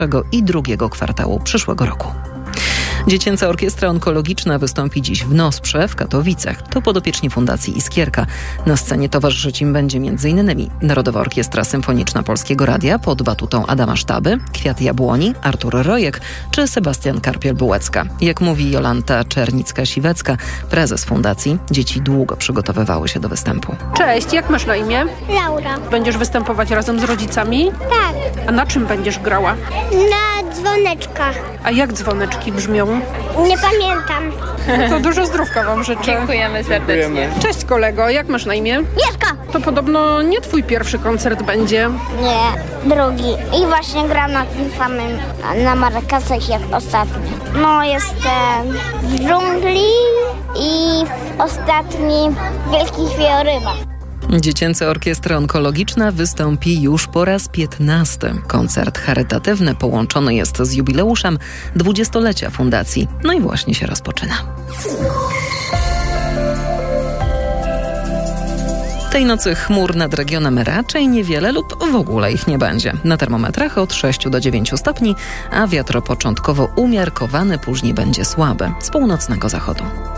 i drugiego kwartału przyszłego roku. Dziecięca Orkiestra Onkologiczna wystąpi dziś w Nosprze w Katowicach. To podopieczni Fundacji Iskierka. Na scenie towarzyszyć im będzie m.in. Narodowa Orkiestra Symfoniczna Polskiego Radia pod batutą Adama Sztaby, Kwiat Jabłoni, Artur Rojek czy Sebastian Karpiel-Bułecka. Jak mówi Jolanta Czernicka-Siwecka, prezes fundacji, dzieci długo przygotowywały się do występu. Cześć, jak masz na imię? Laura. Będziesz występować razem z rodzicami? Tak, A na czym będziesz grała? na dzwoneczkach. A jak dzwoneczki brzmią? Nie pamiętam. To dużo zdrówka wam życzę. Dziękujemy serdecznie. Cześć kolego, jak masz na imię? Mieszka. To podobno nie twój pierwszy koncert będzie. Nie, drugi. I właśnie gram na tym samym, na markasach jak ostatni. No, jestem w dżungli i w ostatnim Wielkich Wielorybach. Dziecięca Orkiestra Onkologiczna wystąpi już po raz 15. Koncert charytatywny połączony jest z jubileuszem 20-lecia fundacji. No i właśnie się rozpoczyna. Tej nocy chmur nad regionem raczej niewiele lub w ogóle ich nie będzie. Na termometrach od 6 do 9 stopni, a wiatr początkowo umiarkowany, później będzie słaby z północnego zachodu.